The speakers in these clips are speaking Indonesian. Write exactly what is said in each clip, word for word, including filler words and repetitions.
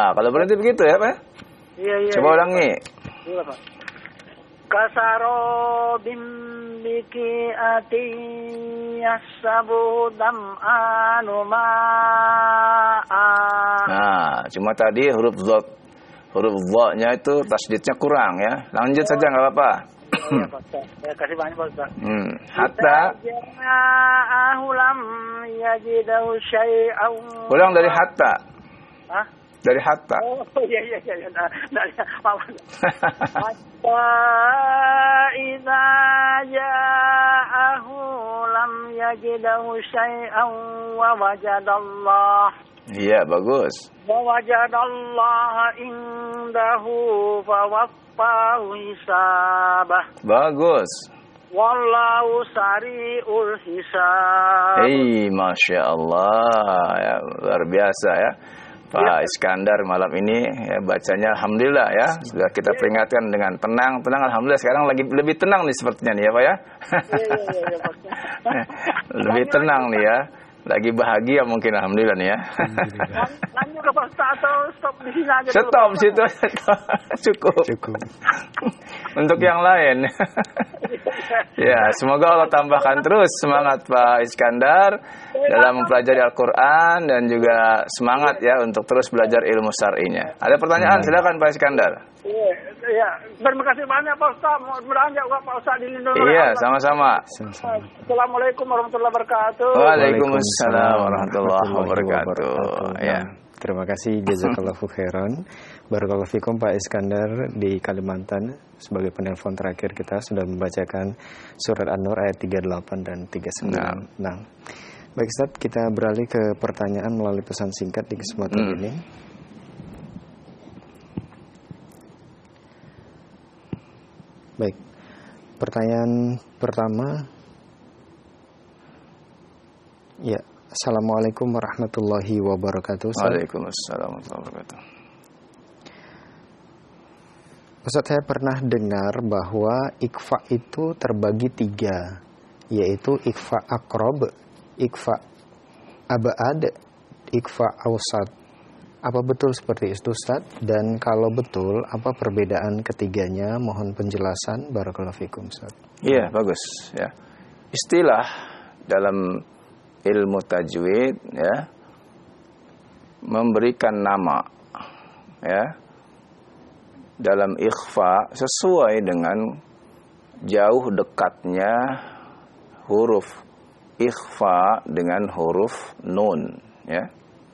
Ah, kalau berarti begitu ya, Pak? Iya, iya. Coba iya, ulangi. Iya, Pak. Kasaro bimbiki ati yasabu dam'anu ma'a. Nah, cuma tadi huruf dha, huruf dha-nya itu tasdidnya kurang ya. Lanjut saja nggak apa-apa. Iya, Pak. Saya kasih banyak, Pak Ustaz. Hmm, hatta. Ja'ahu lam yajidahu syai'an. Ulang dari hatta. Hah? Dari hatta. Oh, iya, iya, iya. Nah, nah, maaf. Hatta idza ja'ahu lam yajidahu syai'an wa wajadallah. Iya, bagus. Wa wajadallah indahu fawaffahu hisabah. Bagus. Wallahu sari'ul hisab. Hei, Masya Allah. Ya, luar biasa ya. Pak Iskandar malam ini ya, bacanya alhamdulillah ya. Sudah kita peringatkan dengan tenang, tenang alhamdulillah sekarang lagi lebih tenang nih sepertinya nih ya, Pak ya. Iya, iya, iya, Pak. Lebih tenang nih ya. Lagi bahagia mungkin alhamdulillah nih ya. Lanjut ke Pak Ustaz atau stop di sini aja dulu? Stop situ. Cukup. Cukup. Untuk yang lain. Ya, semoga Allah tambahkan terus semangat Pak Iskandar dalam mempelajari Al-Quran dan juga semangat ya untuk terus belajar ilmu syar'inya. Ada pertanyaan? Silakan Pak Iskandar. Iya, iya. Terima kasih banyak Pak Ustaz. Mudah-mudahan juga Pak Ustaz dilindungi. Iya, sama-sama. Assalamualaikum warahmatullahi wabarakatuh. Waalaikumsalam warahmatullahi wabarakatuh. Ya. Terima kasih, jazakallahu khairan. Barakallahu fikum Pak Iskandar di Kalimantan sebagai penelpon terakhir kita sudah membacakan surat An-Nur ayat tiga puluh delapan dan tiga puluh sembilan. Nah, nah. Baik Ustaz, kita beralih ke pertanyaan melalui pesan singkat di kesempatan hmm. ini. Baik, pertanyaan pertama. Ya, Assalamualaikum warahmatullahi wabarakatuh. Waalaikumsalam warahmatullahi wabarakatuh. Ustaz, saya pernah dengar bahwa ikhfa itu terbagi tiga, yaitu ikhfa akrob, ikhfa abad, ikhfa awsat. Apa betul seperti itu Ustaz? Dan kalau betul, apa perbedaan ketiganya? Mohon penjelasan. Barakallahu fikum Ustaz. Iya, bagus ya. Istilah dalam ilmu tajwid ya memberikan nama ya dalam ikhfa sesuai dengan jauh dekatnya huruf ikhfa dengan huruf nun ya.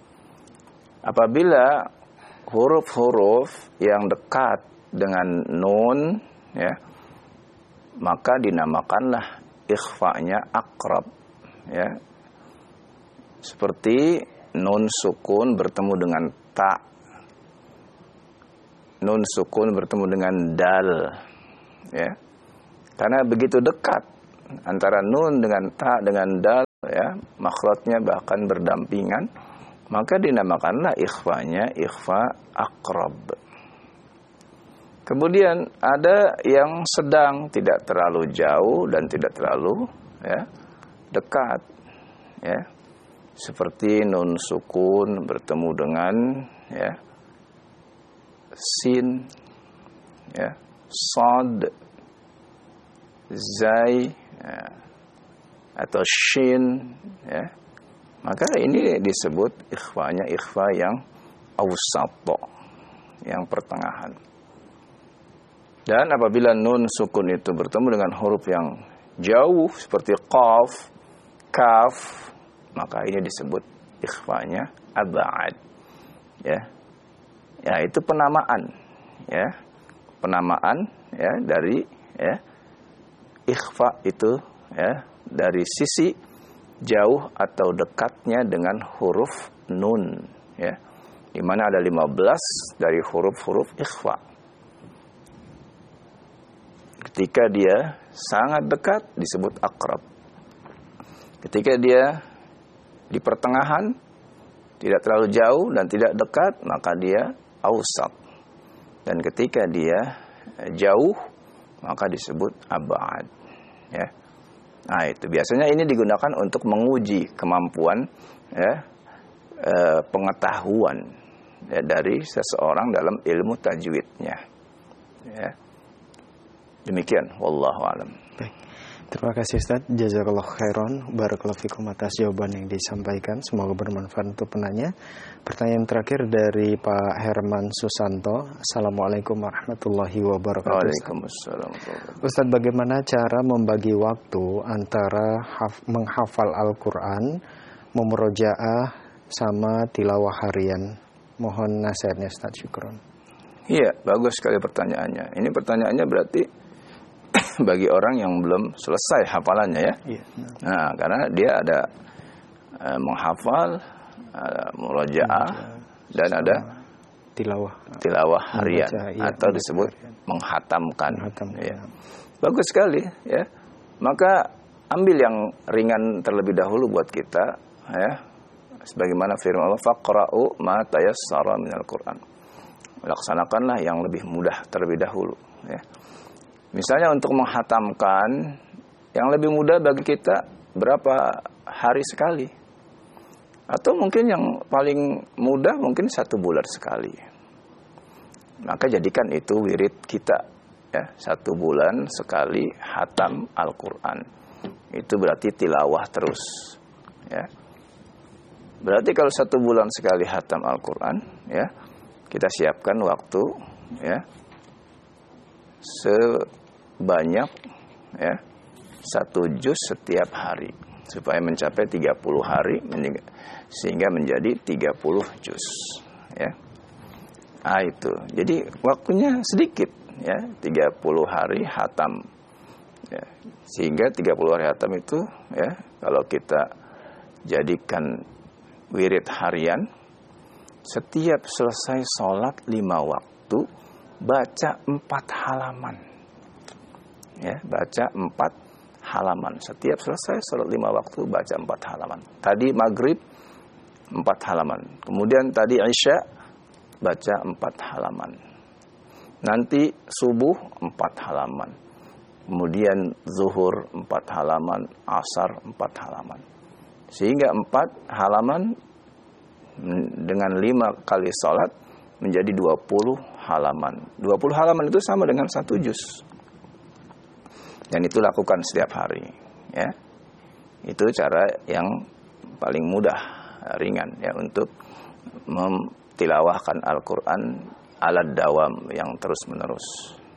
Apabila huruf-huruf yang dekat dengan nun ya, maka dinamakanlah ikhfanya akrab ya. Seperti nun sukun bertemu dengan ta, nun sukun bertemu dengan dal ya. Karena begitu dekat antara nun dengan ta dengan dal ya, makhrajnya bahkan berdampingan, maka dinamakanlah ikhfanya ikhfa akrab. Kemudian ada yang sedang, tidak terlalu jauh dan tidak terlalu ya dekat ya. Seperti nun sukun bertemu dengan ya sin ya, sad, zai ya, atau shin ya. Maka ini disebut ikhfanya ikhfa yang awsat, yang pertengahan. Dan apabila nun sukun itu bertemu dengan huruf yang jauh seperti qaf, kaf, maka ini disebut ikhfanya ab'ad. Ya. Ya, itu penamaan ya. Penamaan ya dari ya ikhfa itu ya dari sisi jauh atau dekatnya dengan huruf nun ya. Di mana ada lima belas dari huruf-huruf ikhfa. Ketika dia sangat dekat disebut akrab. Ketika dia di pertengahan, tidak terlalu jauh dan tidak dekat, maka dia awsat. Dan ketika dia jauh, maka disebut ab'ad. Ya. Nah, itu biasanya ini digunakan untuk menguji kemampuan ya, e, pengetahuan ya, dari seseorang dalam ilmu tajwidnya. Ya. Demikian, wallahu alam. Baik. Terima kasih Ustaz, jazakallah khairan, barakallahu fikum atas jawaban yang disampaikan, semoga bermanfaat untuk penanya. Pertanyaan terakhir dari Pak Herman Susanto. Assalamualaikum warahmatullahi wabarakatuh. Waalaikumsalam. Ustaz, bagaimana cara membagi waktu antara haf- menghafal Al-Quran, memurojaah, sama tilawah harian? Mohon nasihatnya Ustaz, syukron. Iya, bagus sekali pertanyaannya. Ini pertanyaannya berarti bagi orang yang belum selesai hafalannya ya. Iya. Nah, karena dia ada uh, menghafal, ada murojaah, dan ada tilawah tilawah harian membaca, iya, atau disebut harian. menghatamkan. Menghatamkan. Ya. Bagus sekali ya. Maka ambil yang ringan terlebih dahulu buat kita ya. Sebagaimana firman Allah, faqra'u ma tayassara minal Qur'an. Laksanakanlah yang lebih mudah terlebih dahulu ya. Misalnya untuk menghatamkan, yang lebih mudah bagi kita berapa hari sekali, atau mungkin yang paling mudah mungkin satu bulan sekali. Maka jadikan itu wirid kita ya, satu bulan sekali hatam Al-Quran. Itu berarti tilawah terus ya. Berarti kalau satu bulan sekali hatam Al-Quran ya, kita siapkan waktu ya sebanyak ya satu juz setiap hari supaya mencapai tiga puluh hari sehingga menjadi tiga puluh juz ya. Ah itu. Jadi waktunya sedikit ya, tiga puluh hari hatam. Ya. Sehingga tiga puluh hari hatam itu ya, kalau kita jadikan wirid harian, setiap selesai sholat lima waktu baca empat halaman. Ya, baca empat halaman. Setiap selesai sholat lima waktu baca empat halaman. Tadi maghrib empat halaman. Kemudian tadi isya baca empat halaman. Nanti subuh empat halaman. Kemudian zuhur empat halaman, asar empat halaman. Sehingga empat halaman dengan lima kali sholat menjadi dua puluh halaman. dua puluh halaman itu sama dengan satu juz. Dan itu lakukan setiap hari. Ya. Itu cara yang paling mudah, ringan ya untuk memtilawahkan Al-Quran ala dawam yang terus menerus.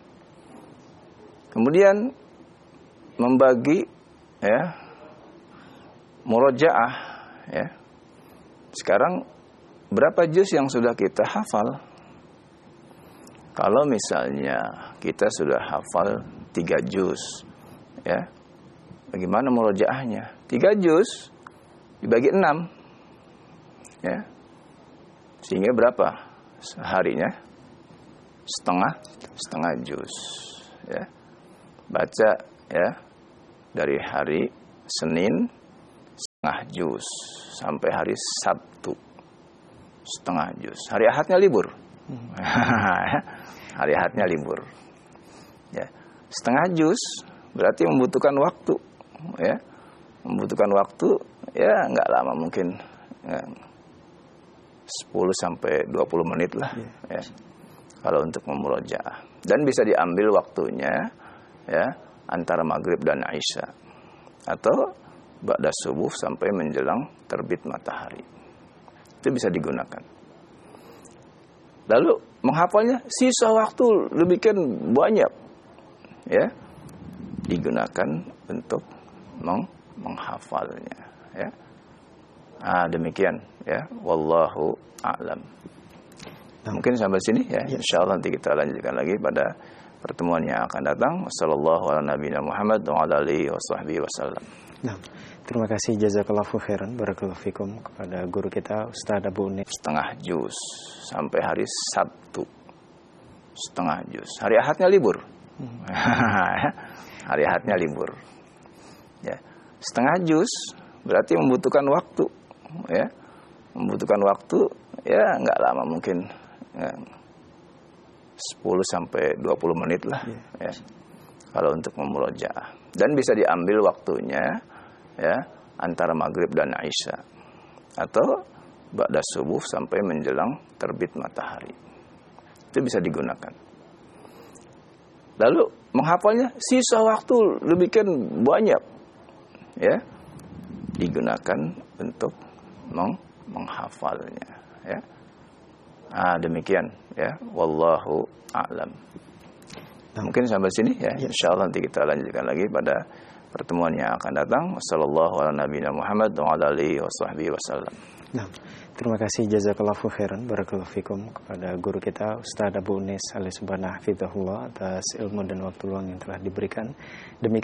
Kemudian membagi ya murojaah ya. Sekarang berapa juz yang sudah kita hafal? Kalau misalnya kita sudah hafal tiga juz ya. Bagaimana murojaahnya? tiga juz dibagi enam ya. Sehingga berapa seharinya? Setengah setengah juz ya. Baca ya dari hari Senin setengah juz sampai hari Sabtu setengah juz. Hari Ahadnya libur. Hmm. Hari Ahadnya libur. Ya. Setengah juz berarti membutuhkan waktu ya. Membutuhkan waktu ya enggak lama, mungkin ya, sepuluh sampai dua puluh menit lah ya. Ya. Kalau untuk memurojaah. Dan bisa diambil waktunya ya antara maghrib dan isya atau ba'da subuh sampai menjelang terbit matahari. Itu bisa digunakan. Lalu menghafalnya sisa waktu demikian banyak ya, digunakan untuk meng menghafalnya ya. Ah demikian ya, wallahu a'lam. Nah, mungkin sampai sini ya. ya. Insyaallah nanti kita lanjutkan lagi pada pertemuan yang akan datang. Wassallallahu ala nabiyina Muhammad wa ala alihi washabbihi wasallam. Nah, terima kasih jazakallahu khairan barakallahu fikum kepada guru kita Ustaz Abu Unis. Setengah juz sampai hari Sabtu. Setengah juz. Hari Ahadnya libur. Hmm. Hari Ahadnya libur. Ya. Setengah juz berarti membutuhkan waktu ya. Membutuhkan waktu ya enggak lama, mungkin ya, sepuluh sampai dua puluh menit lah ya. Kalau untuk memurojaah. Dan bisa diambil waktunya ya antara maghrib dan isya atau ba'da subuh sampai menjelang terbit matahari. Itu bisa digunakan. Lalu menghafalnya sisa waktu demikian banyak, ya, digunakan untuk meng menghafalnya, ya. Ah, demikian, ya. Wallahu a'lam. Nah, mungkin sampai sini, ya. Ya. Insyaallah nanti kita lanjutkan lagi pada pertemuan yang akan datang. Wassallallahu ala nabiyina Muhammad wa ala alihi washabbihi wasallam. Nah, terima kasih jazakallahu khairan barakallahu fikum kepada guru kita Ustaz Abu Unis Alis Subhanah Hafizahullah atas ilmu dan waktu luang yang telah diberikan. Demikian